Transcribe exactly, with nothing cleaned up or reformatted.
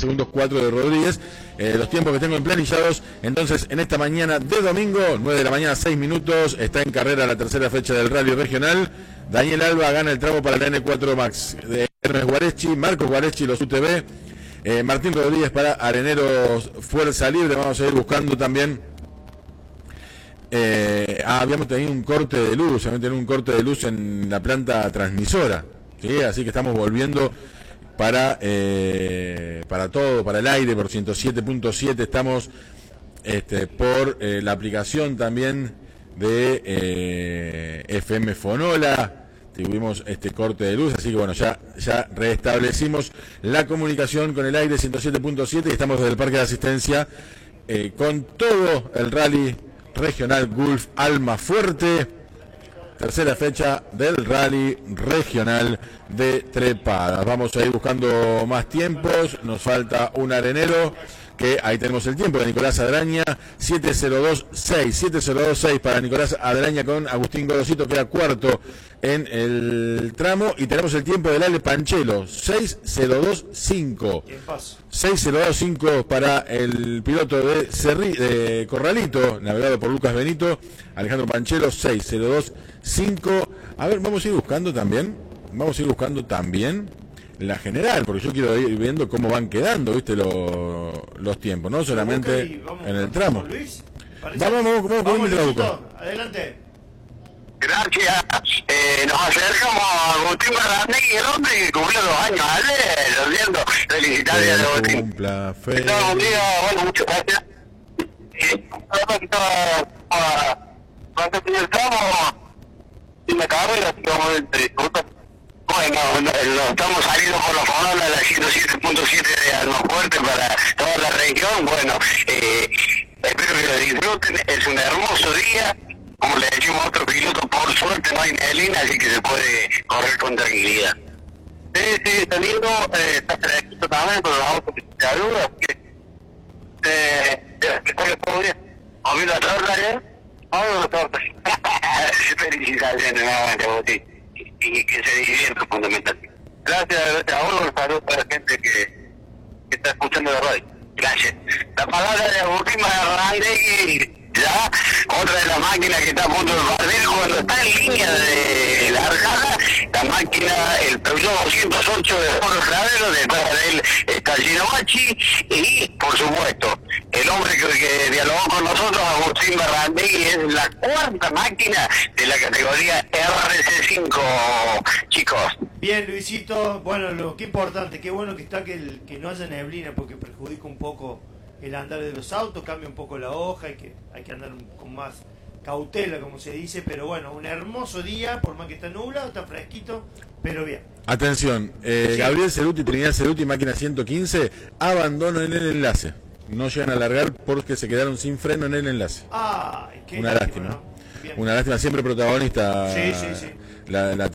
segundos cuatro de Rodríguez. Eh, los tiempos que tengo emplanillados, entonces en esta mañana de domingo, nueve de la mañana, seis minutos, está en carrera la tercera fecha del Rally Regional. Daniel Alba gana el tramo para la N cuatro Max. De Hermes Guareschi, Marcos Guareschi, los U T V. Eh, Martín Rodríguez para Areneros Fuerza Libre. Vamos a ir buscando también. Eh, ah, habíamos tenido un corte de luz, habíamos tenido un corte de luz en la planta transmisora, ¿sí? Así que estamos volviendo para eh, para todo, para el aire, por ciento siete punto siete. Estamos este, por eh, la aplicación también de eh, F M Fonola. Tuvimos este corte de luz, así que bueno, ya ya restablecimos la comunicación con el aire ciento siete punto siete y estamos desde el Parque de Asistencia eh, con todo el Rally Regional Gulf Almafuerte, tercera fecha del Rally Regional de Trepadas. Vamos a ir buscando más tiempos, nos falta un arenero, que ahí tenemos el tiempo de Nicolás Adraña, siete cero dos seis, siete cero dos seis para Nicolás Adraña con Agustín Gorosito, que era cuarto en el tramo, y tenemos el tiempo del Ale Panchelo, seis cero dos cinco, seis cero dos cinco para el piloto de, Cerri, de Corralito, navegado por Lucas Benito, Alejandro Panchelo, seis cero dos cinco. A ver, vamos a ir buscando también, vamos a ir buscando también la general, porque yo quiero ir viendo cómo van quedando, viste, lo, los tiempos, no solamente okay, vamos, en el tramo. Luis, vamos, vamos, vamos, vamos, vamos adelante. Gracias. Eh, nos acercamos a Agustín Barrandegui, el hombre que cumplió dos años ayer, lo siento, felicitarle a Agustín. Cumpla, feliz. No, un día, bueno, muchas gracias. Eh, cuando tenía el tramo, en la carrera, digamos, entre bueno, no, estamos saliendo por la Fonola de la ciento siete punto siete de Almafuerte para toda la región. Bueno, eh, espero que lo disfruten. Es un hermoso día. Como le decimos a otro piloto, por suerte no hay neblina, así que se puede correr con tranquilidad. Sí, sí, está lindo. Eh, está fresquito también con los autos que se ayudan. Así que, eh, que está todo bien. ¿Has visto la torta, eh? Vamos a la torta. Felicitaciones nuevamente, Botín. Y que se divierta fundamentalmente. Gracias, gracias a vos, un saludo para la gente que, que está escuchando la radio. Gracias. La palabra de Agustín Barrandegui, ya, otra de las máquinas que está a punto de partir, cuando está en línea de largada, la máquina, el Peugeot doscientos ocho de Jorge Clavero, detrás de él está Gino Bachi, y, por supuesto, el hombre que, que dialogó con nosotros, Agustín Barrandegui, es la cuarta máquina de la categoría R C cinco, chicos. Bien, Luisito, bueno, lo que importante, qué bueno que está que, el, que no haya neblina, porque perjudica un poco el andar de los autos, cambia un poco la hoja, hay que, hay que andar con más cautela, como se dice, pero bueno, un hermoso día, por más que está nublado, está fresquito, pero bien. Atención, eh, sí. Gabriel Ceruti, Trinidad Ceruti, máquina ciento quince, abandono en el enlace. No llegan a largar porque se quedaron sin freno en el enlace. Ay, qué Una lástima. lástima, ¿no? Una lástima, siempre protagonista. Sí, sí, sí. La, la